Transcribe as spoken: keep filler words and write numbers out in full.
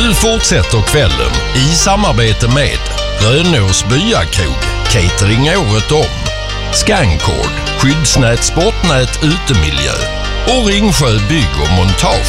Nu fortsätter kvällen i samarbete med Rönås Byakrog, catering året om, Scancord, skyddsnät, sportnät, utemiljö och Ringsjö bygg och montage.